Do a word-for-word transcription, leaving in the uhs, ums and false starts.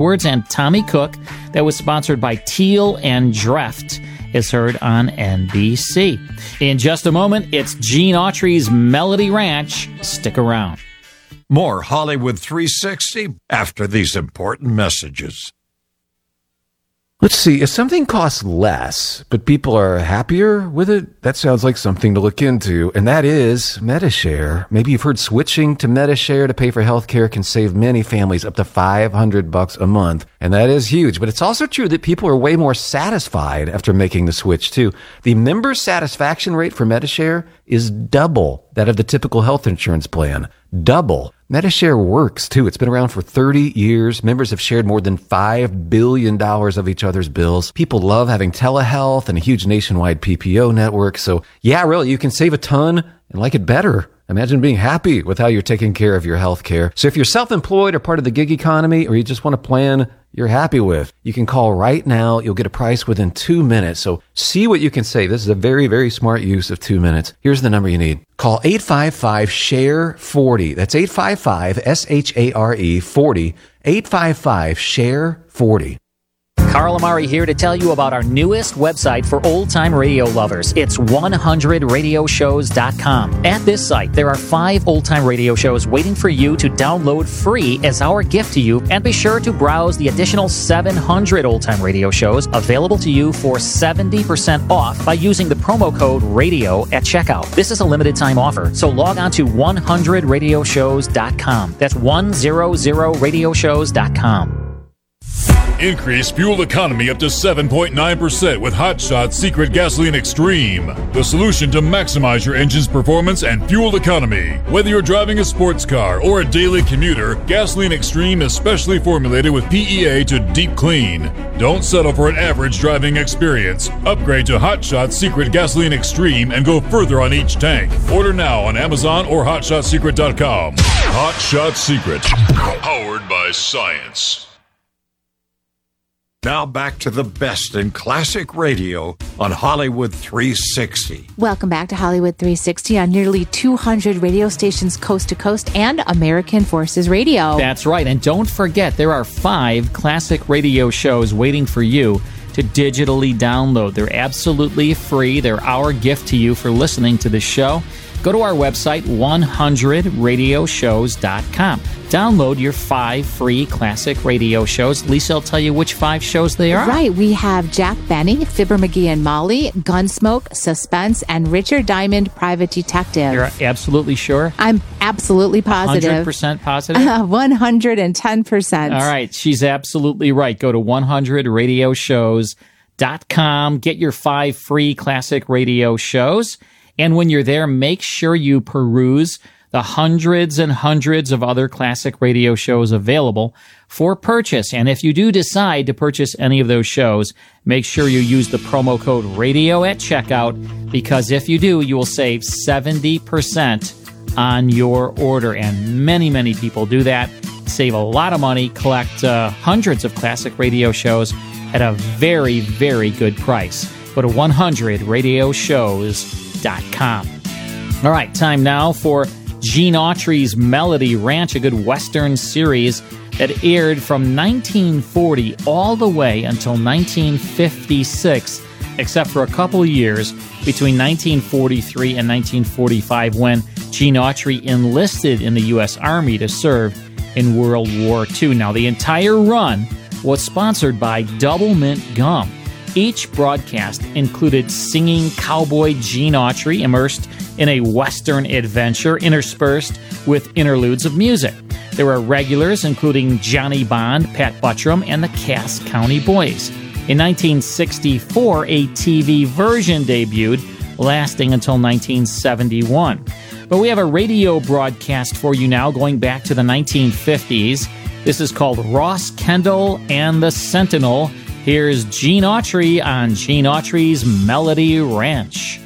backwards, and Tommy Cook, that was sponsored by Teal and Dreft, is heard on N B C. In just a moment, it's Gene Autry's Melody Ranch. Stick around. More Hollywood three sixty after these important messages. Let's see, if something costs less, but people are happier with it, that sounds like something to look into, and that is Medi-Share. Maybe you've heard switching to Medi-Share to pay for healthcare can save many families up to five hundred bucks a month, and that is huge. But it's also true that people are way more satisfied after making the switch, too. The member satisfaction rate for Medi-Share is double that of the typical health insurance plan. Double. Medi-Share works, too. It's been around for thirty years. Members have shared more than five billion dollars of each other's bills. People love having telehealth and a huge nationwide P P O network. So, yeah, really, you can save a ton and like it better. Imagine being happy with how you're taking care of your health care. So if you're self-employed or part of the gig economy, or you just want a plan you're happy with, you can call right now. You'll get a price within two minutes. So see what you can save. This is a very, very smart use of two minutes. Here's the number you need. Call eight five five, S H A R E, forty. That's eight five five, S H A R E, forty. eight five five, S H A R E, forty. Carl Amari here to tell you about our newest website for old-time radio lovers. It's one hundred radio shows dot com. At this site, there are five old-time radio shows waiting for you to download free as our gift to you, and be sure to browse the additional seven hundred old-time radio shows available to you for seventy percent off by using the promo code RADIO at checkout. This is a limited-time offer, so log on to one hundred radio shows dot com. That's one hundred radio shows dot com. Increase fuel economy up to seven point nine percent with Hot Shot Secret Gasoline Extreme, the solution to maximize your engine's performance and fuel economy. Whether you're driving a sports car or a daily commuter, Gasoline Extreme is specially formulated with P E A to deep clean. Don't settle for an average driving experience. Upgrade to Hot Shot Secret Gasoline Extreme and go further on each tank. Order now on Amazon or hot shot secret dot com. Hot Shot Secret, powered by science. Now back to the best in classic radio on Hollywood three sixty. Welcome back to Hollywood three sixty on nearly two hundred radio stations coast to coast and American Forces Radio. That's right. And don't forget, there are five classic radio shows waiting for you to digitally download. They're absolutely free. They're our gift to you for listening to the show. Go to our website, one hundred radio shows dot com. Download your five free classic radio shows. Lisa will tell you which five shows they are. Right. We have Jack Benny, Fibber McGee and Molly, Gunsmoke, Suspense, and Richard Diamond, Private Detective. You're absolutely sure? I'm absolutely positive. one hundred percent positive? Uh, one hundred ten percent. All right. She's absolutely right. Go to one hundred radio shows dot com. Get your five free classic radio shows. And when you're there, make sure you peruse the hundreds and hundreds of other classic radio shows available for purchase. And if you do decide to purchase any of those shows, make sure you use the promo code RADIO at checkout, because if you do, you will save seventy percent on your order. And many, many people do that. Save a lot of money, collect uh, hundreds of classic radio shows at a very, very good price. Go to one hundred radio shows dot com. All right, time now for Gene Autry's Melody Ranch, a good Western series that aired from nineteen forty all the way until nineteen fifty-six, except for a couple of years between nineteen forty-three and nineteen forty-five when Gene Autry enlisted in the U S Army to serve in World War Two. Now, the entire run was sponsored by Double Mint Gum. Each broadcast included singing cowboy Gene Autry immersed in a Western adventure interspersed with interludes of music. There were regulars including Johnny Bond, Pat Buttram, and the Cass County Boys. In nineteen sixty-four, a T V version debuted, lasting until nineteen seventy-one. But we have a radio broadcast for you now going back to the nineteen fifties. This is called Ross Kendall and the Sentinel. Here's Gene Autry on Gene Autry's Melody Ranch.